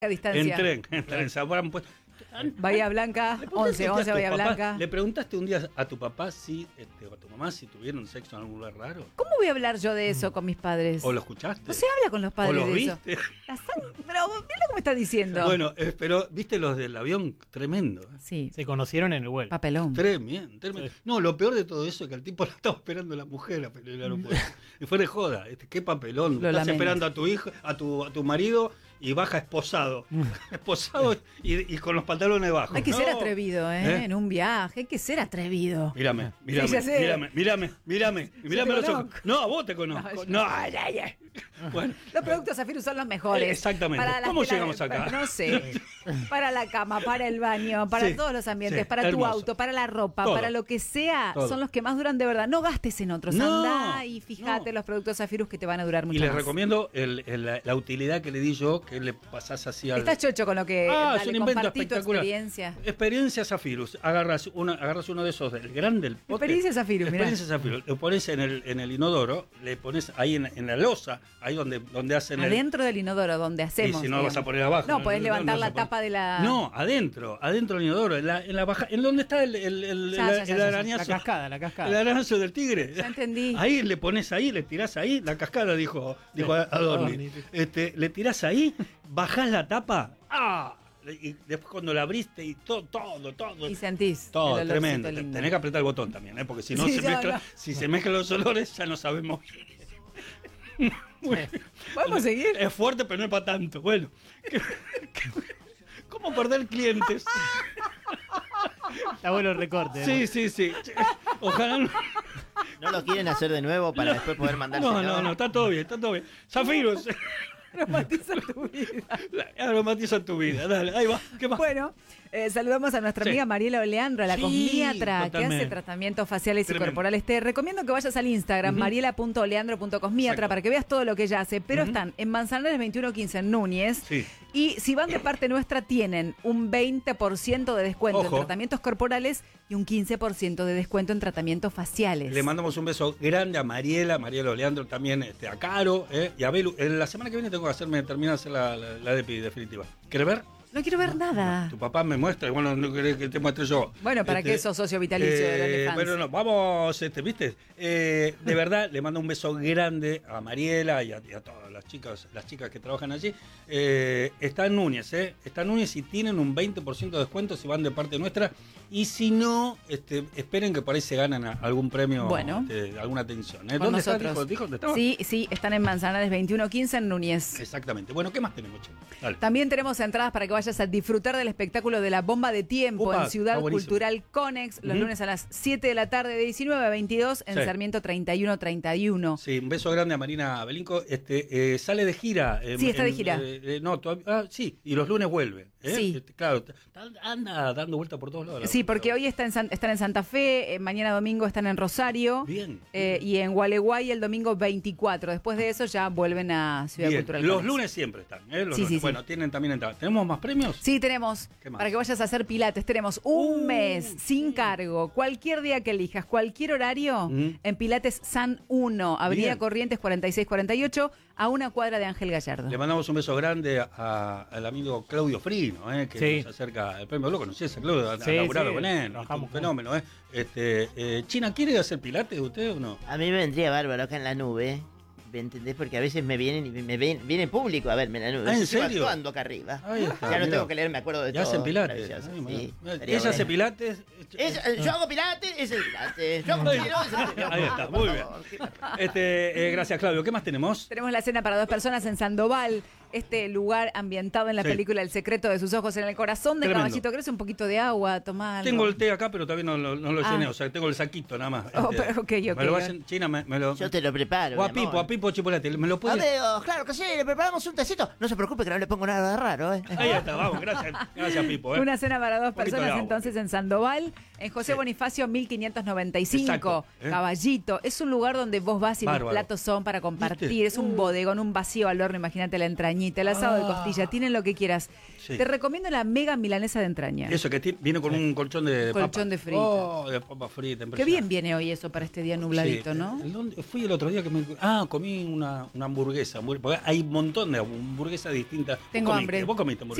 a distancia. En tren. Se habrán puesto. Bahía Blanca, 11 Bahía Blanca. ¿Le preguntaste un día a tu papá o a tu mamá si tuvieron sexo en algún lugar raro? ¿Cómo voy a hablar yo de eso con mis padres? ¿O lo escuchaste? No se habla con los padres ¿O los de viste? eso. Pero mira lo que me está diciendo. Bueno, pero viste los del avión, tremendo. Sí. Se conocieron en el vuelo. Papelón. Tremendo. Sí. No, lo peor de todo eso es que el tipo lo estaba esperando la mujer a el aeropuerto. Y fue de joda. Qué papelón. Lo Estás lamento. esperando a tu hijo, a tu marido y baja esposado. Esposado y con los pantalones bajos. Hay que ser No. atrevido, en un viaje. Hay que ser atrevido. Mírame, Sí, ya sé. mírame los ojos. conozco. No, a vos te conozco. No, ay. Bueno, Los productos Zafirus son los mejores. Exactamente. Para las ¿Cómo telas- llegamos acá? No sé. Para la cama, para el baño, para Sí, todos los ambientes, sí, para tu hermoso. auto, para la ropa, Todo. para lo que sea, Todo. son los que más duran de verdad. No gastes en otros. No, Andá y fíjate no. los productos Zafirus que te van a durar mucho y les más. recomiendo la utilidad que le di yo, que le pasás así al... Estás chocho con lo que es dale, un invento compartí tu espectacular. experiencia. Experiencia Zafirus. Agarras uno de esos, del grande, el pote. Experiencia Zafirus, mirá. Experiencia Zafirus. Lo pones en el inodoro, le pones ahí en la losa, ahí donde hacen Adentro del inodoro, donde Y hacemos. si no digamos. vas a poner abajo. No, podés levantar la se pone- tapa de la... No, adentro del inodoro, en la baja, en donde está el La arañazo. cascada. El arañazo del tigre. Ya entendí. Ahí le pones ahí, le tirás ahí, la cascada, dijo Adorni. Adorni. Le tirás ahí, bajás la tapa, ¡ah! Y después cuando la abriste y todo. Y sentís Todo, el olorcito tremendo. lindo. Tenés que apretar el botón también, porque si no Sí, se ya, mezcla, no. si se mezclan los olores, ya no sabemos. ¿Podemos seguir? Es fuerte, pero no es para tanto. Bueno. ¿Cómo perder clientes? Está bueno el recorte. Sí. Ojalá no. ¿No lo quieren hacer de nuevo para después poder mandárselo? No, está todo bien. Zafirus. Aromatiza tu vida. Aromatiza tu vida. Dale, ahí va. ¿Qué más? Bueno, saludamos a nuestra Sí. amiga Mariela Oleandro, la Sí, cosmiatra, que totalmente. hace tratamientos faciales y Tremendo. corporales. Te recomiendo que vayas al Instagram, mariela.oleandro.cosmiatra, Exacto. para que veas todo lo que ella hace. Pero Ujú. están en Manzanares 2115 en Núñez. Sí. Y si van de parte nuestra, tienen un 20% de descuento Ojo. en tratamientos corporales y un 15% de descuento en tratamientos faciales. Le mandamos un beso grande a Mariela Oleandro, también a Caro y a Belu. La semana que viene tengo que terminar de hacer la DPI definitiva. ¿Querés ver? No quiero ver nada. Tu papá me muestra, bueno, no querés que te muestre yo. Bueno, ¿para qué sos socio vitalicio del OnlyFans? Pero no, vamos, ¿viste? De verdad, le mando un beso grande a Mariela y a todas las chicas que trabajan allí. Está en Núñez, Está en Núñez y tienen un 20% de descuento si van de parte nuestra. Y si no, esperen que por ahí se ganan algún premio, Bueno. alguna atención. Con ¿Dónde está? nosotros. ¿Dijo? ¿Dónde estaba? Sí, están en Manzanares 2115 en Núñez. Exactamente. Bueno, ¿qué más tenemos, Che? Dale. También tenemos entradas para que vayas a disfrutar del espectáculo de la bomba de tiempo Upa, en Ciudad está buenísimo. Cultural Conex, los Ujú. lunes a las 7 de la tarde, de 19 a 22 en Sí. Sarmiento 3131. Sí, un beso grande a Marina Belinco. Sale de gira. Sí, está de gira. No, todavía, sí, y los lunes vuelve. Sí. Claro, anda dando vuelta por todos lados. Sí, porque hoy están en Santa Fe, mañana domingo están en Rosario. Bien. Y en Gualeguay el domingo 24. Después de eso ya vuelven a Ciudad Bien, Cultural los Conex. lunes siempre están. Los Sí, lunes. sí, sí. Bueno, tienen también entradas. ¿Tenemos más premios? Sí, tenemos. ¿Qué más? Para que vayas a hacer pilates. Tenemos un mes sin cargo. Cualquier día que elijas, cualquier horario, en Pilates San 1, Avenida Bien. Corrientes 4648, a una cuadra de Ángel Gallardo. Le mandamos un beso grande al amigo Claudio Frino, que Sí. nos acerca el premio. ¿Lo conocías a Claudio? Sí, laburado sí, con él. trabajamos Un fenómeno, China, ¿quiere hacer pilates usted o no? A mí me vendría bárbaro acá en la nube. ¿Me entendés? Porque a veces viene público a verme en la nube. ¿Ah, en Yo sigo serio? actuando acá arriba. Ahí está, Ya no mirá. tengo que leer, me acuerdo de Ya todo. hacen pilates. Maravilloso, Ay, sí, bueno. estaría Ella hace bueno. pilates. Yo hago pilates, es el pilates. Yo hago Ahí tiro, es el tiro. Ahí está, Por muy favor, bien. Gracias, Claudio. ¿Qué más tenemos? Tenemos la cena para 2 personas en Sandoval, este lugar ambientado en la Sí. película El secreto de sus ojos, en el corazón de Tremendo. Caballito. ¿Querés un poquito de agua? Tomá algo. Tengo el té acá, pero todavía no lo Ah. llené. O sea, tengo el saquito nada más. Oh, pero ok. Me lo hacen, China, me lo. Yo te lo preparo. O mi amor. a Pipo Chipolate. ¿Me lo puede? Amigo, claro que sí, le preparamos un tecito. No se preocupe que no le pongo nada raro, Ahí está, vamos, gracias Pipo. Una cena para 2 poquito de personas agua. entonces en Sandoval, en José Sí. Bonifacio 1595, Exacto, Caballito. Es un lugar donde vos vas y Bárbaro. los platos son para compartir. ¿Viste? Es un bodegón, un vacío al horno, imagínate la entraña. entrañita, el asado de costilla, tienen lo que quieras. Sí. Te recomiendo la mega milanesa de entraña. Eso, que viene con un colchón de Colchón de frita. Oh, de papa frita. Qué bien viene hoy eso para este día nubladito, Sí. ¿no? Fui el otro día que comí una hamburguesa. Porque hay un montón de hamburguesas distintas. Tengo Vos hambre. Vos comiste hamburguesa.